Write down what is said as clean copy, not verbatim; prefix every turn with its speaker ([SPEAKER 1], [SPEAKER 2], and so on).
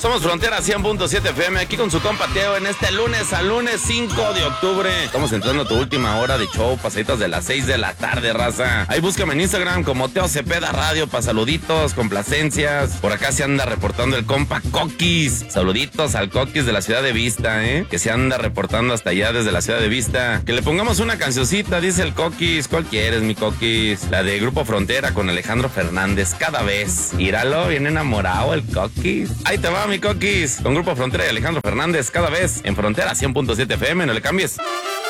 [SPEAKER 1] Somos Frontera 100.7 FM, aquí con su compa Teo en este lunes al lunes 5 de octubre. Estamos entrando a tu última hora de show, pasaditas de las 6 de la tarde, raza. Ahí búscame en Instagram como Teo Cepeda Radio para saluditos, complacencias. Por acá se anda reportando el compa Coquis. Saluditos al Coquis de la Ciudad de Vista, que se anda reportando hasta allá desde la Ciudad de Vista. Que le pongamos una cancioncita, dice el Coquis. ¿Cuál quieres, mi Coquis? La de Grupo Frontera con Alejandro Fernández, Cada Vez. Íralo, bien enamorado el Coquis. Ahí te va, mi Coquis, con Grupo Frontera y Alejandro Fernández, Cada Vez, en Frontera 100.7 FM, no le cambies.